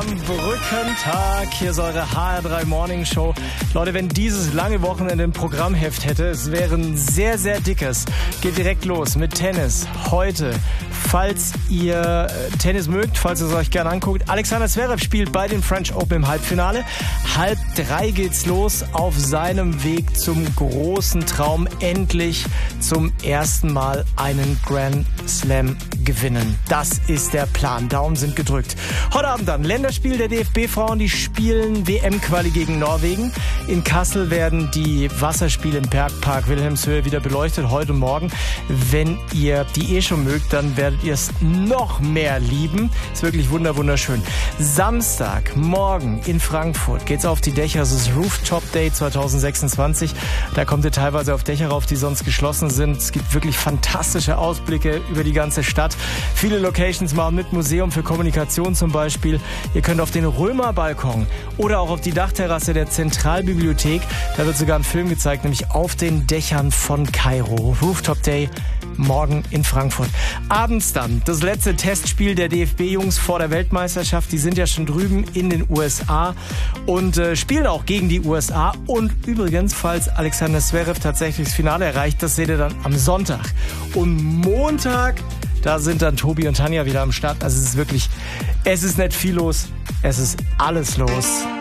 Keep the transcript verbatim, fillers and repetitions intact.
am Brückentag. Hier ist eure H R drei Morning Show. Leute, wenn dieses lange Wochenende ein Programmheft hätte, es wäre ein sehr, sehr dickes. Geht direkt los mit Tennis. Heute, falls ihr Tennis mögt, falls ihr es euch gerne anguckt, Alexander Zverev spielt bei den French Open im Halbfinale. Halb drei geht's los auf seinem Weg zum großen Traum, endlich zum ersten Mal einen Grand Slam gewinnen. Das ist der Plan. Daumen sind gedrückt. Heute Abend dann Länderspiel der D F B-Frauen. Die spielen W M-Quali gegen Norwegen. In Kassel werden die Wasserspiele im Bergpark Wilhelmshöhe wieder beleuchtet. Heute und morgen. Wenn ihr die eh schon mögt, dann werdet ihr es noch mehr lieben. Ist wirklich wunder wunderschön. Samstag, morgen in Frankfurt geht's auf die Dächer. Das ist Rooftop Day zwanzig sechsundzwanzig. Da kommt ihr teilweise auf Dächer rauf, die sonst geschlossen sind. Es gibt wirklich fantastische Ausblicke über die ganze Stadt. Viele Locations machen mit, Museum für Kommunikation zum Beispiel. Ihr könnt auf den Römerbalkon oder auch auf die Dachterrasse der Zentralbibliothek. Da wird sogar ein Film gezeigt, nämlich auf den Dächern von Kairo. Rooftop Day morgen in Frankfurt. Abends dann das letzte Testspiel der D F B-Jungs vor der Weltmeisterschaft. Die sind ja schon drüben in den U S A und äh, spielen auch gegen die U S A. Und übrigens, falls Alexander Zverev tatsächlich das Finale erreicht, das seht ihr dann am Sonntag. Und Montag, da sind dann Tobi und Tanja wieder am Start. Also es ist wirklich, es ist nicht viel los, es ist alles los.